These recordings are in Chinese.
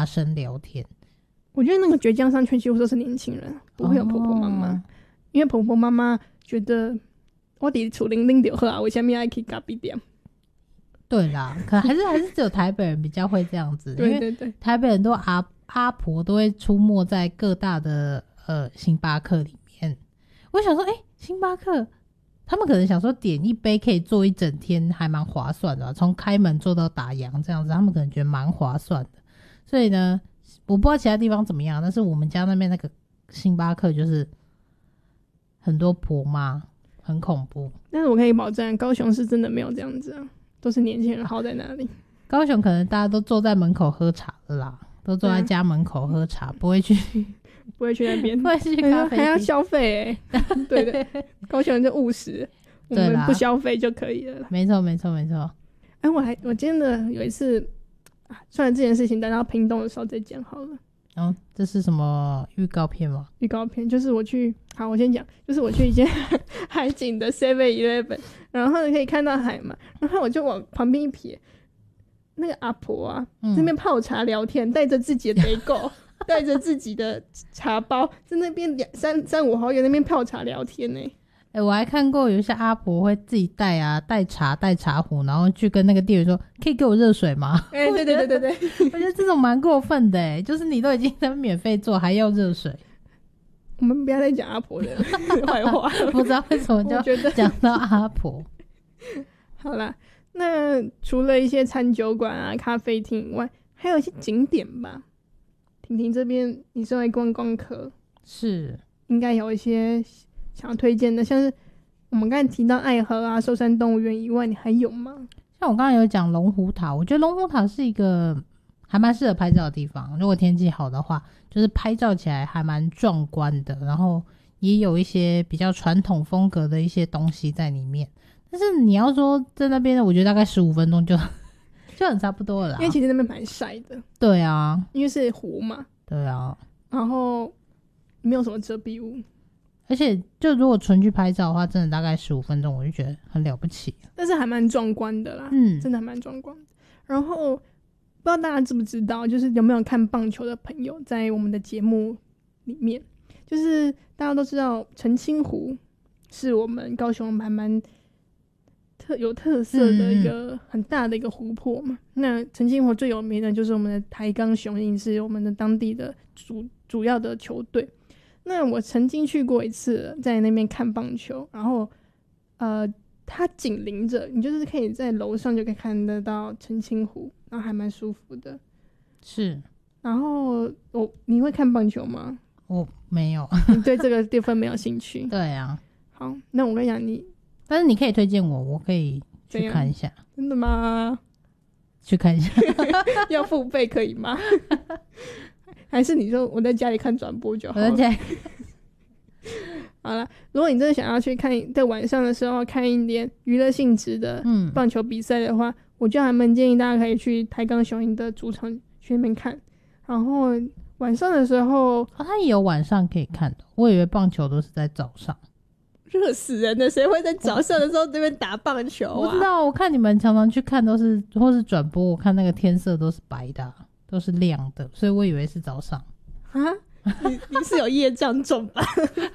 大声聊天。 我觉得那个倔强商圈几乎都是年轻人，不会有婆婆妈妈，因为婆婆妈妈觉得我在厝里领就好啊，为什么要去咖啡店？ 对啦，可还是只有台北人比较会这样子。 对对对， 台北人都阿婆都会出没在各大的星巴克里面。我想说星巴克他们可能想说点一杯可以坐一整天，还蛮划算的，从开门坐到打烊这样子，他们可能觉得蛮划算的。所以呢，我不知道其他地方怎么样，但是我们家那边那个星巴克就是很多婆妈，很恐怖。 但是我可以保证高雄是真的没有这样子啊，都是年轻人耗在那里。 高雄可能大家都坐在门口喝茶了啦，都坐在家门口喝茶，不会去那边， 不会去咖啡厅， 还要消费对对，高雄人就务实，我们不消费就可以了啦。 没错没错没错。 我真的有一次算了，这件事情等到屏东的时候再讲好了。 这是什么预告片吗？ 预告片就是我先讲，就是我去一间海景的 7-Eleven， 然后可以看到海嘛，然后我就往旁边一瞥，那个阿婆啊，那边泡茶聊天，带着自己的杯垢带着自己的茶包，在那边三五好友那边泡茶聊天呢。 我还看过有一些阿婆会自己带茶壶，然后去跟那个店员说可以给我热水吗？ 对对对对对， 我觉得这种蛮过分的就是你都已经在免费做还要热水。 我们不要再讲阿婆的坏话不知道为什么就讲到阿婆。 好啦，那除了一些餐酒馆啊咖啡厅以外，还有一些景点吧。婷婷这边你身为观光客， 是应该有一些想要推荐的，像是我们刚才提到爱河啊寿山动物园以外，你还有吗？ 像我刚刚有讲龙虎塔，我觉得龙虎塔是一个还蛮适合拍照的地方，如果天气好的话，就是拍照起来还蛮壮观的，然后也有一些比较传统风格的一些东西在里面。但是你要说在那边，我觉得大概15分钟就很差不多了啦， 因为其实那边蛮晒的。 对啊， 因为是湖嘛。 对啊， 然后没有什么遮蔽物， 而且就如果纯去拍照的话，真的大概15分钟我就觉得很了不起， 但是还蛮壮观的啦。真的还蛮壮观的。然后不知道大家知不知道，就是有没有看棒球的朋友在我们的节目里面，就是大家都知道澄清湖是我们高雄还蛮有特色的一个很大的一个湖泊嘛。那澄清湖最有名的就是我们的台钢雄鹰，是我们的当地的主要的球队。那我曾经去过一次，在那边看棒球，然后它紧邻着，你就是可以在楼上就可以看得到澄清湖，然后还蛮舒服的。 是。 然后你会看棒球吗？ 我没有。 你对这个地方没有兴趣？ 对啊。 好，那我跟你讲， 但是你可以推荐我可以去看一下。 真的吗？ 去看一下。 要付费可以吗？还是你说我在家里看转播就好了？ 我在家里好了，如果你真的想要去看，在晚上的时候看一点娱乐性质的棒球比赛的话，我就还蛮建议大家可以去台钢雄鹰的主场去那边看。然后晚上的时候， 它也有晚上可以看的，我以为棒球都是在早上。 热死人了，谁会在早上的时候这边打棒球啊？ 我知道，我看你们常常去看都是或是转播，我看那个天色都是白的都是亮的，所以我以为是早上啊。你是有业障重吧？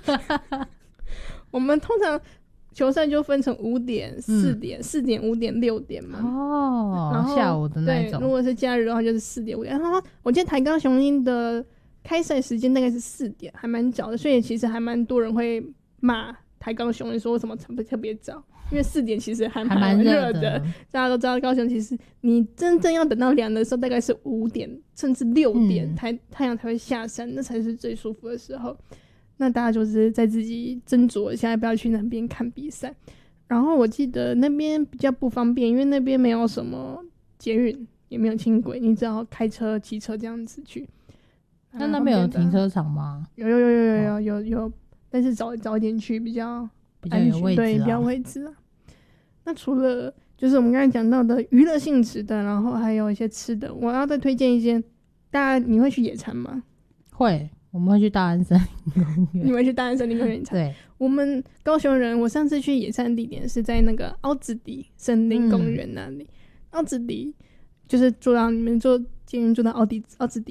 我们通常球赛就分成5点、4点、4点、5点、6点嘛。然后下午的那种。 对，如果是假日的话就是4点、5点。然后我记得台钢雄鹰的开赛时间大概是4点，还蛮早的，所以其实还蛮多人会骂台钢雄鹰说为什么特别早，因为4点其实还蛮热的。大家都知道高雄其实你真正要等到凉的时候大概是5点甚至6点，太阳才会下山，那才是最舒服的时候。那大家就是在自己斟酌一下要不要去那边看比赛。然后我记得那边比较不方便，因为那边没有什么捷运也没有轻轨，你只要开车骑车这样子去。 那边有停车场吗？ 有，但是早一点去比较安全，对，比较位置啊。那除了就是我们刚才讲到的娱乐性质的，然后还有一些吃的，我要再推荐一间。你会去野餐吗？ 会，我们会去大安森林公园。 你会去大安森林公园野餐？对，我们高雄人，我上次去野餐地点是在那个凹子底森林公园那里。凹子底就是你们坐捷运坐到凹子底